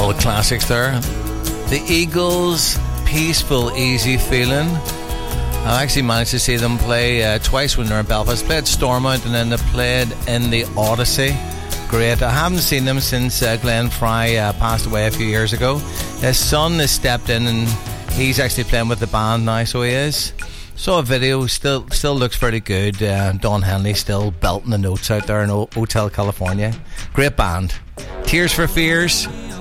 All the classics there. The Eagles, Peaceful, Easy Feeling. I actually managed to see them play twice when they were in Belfast. Played Stormont and then they played in the Odyssey. Great. I haven't seen them since Glenn Fry passed away a few years ago. His son has stepped in and he's actually playing with the band now, so he is. Saw a video, still looks pretty good. Don Henley still belting the notes out there in Hotel California. Great band. Tears for Fears.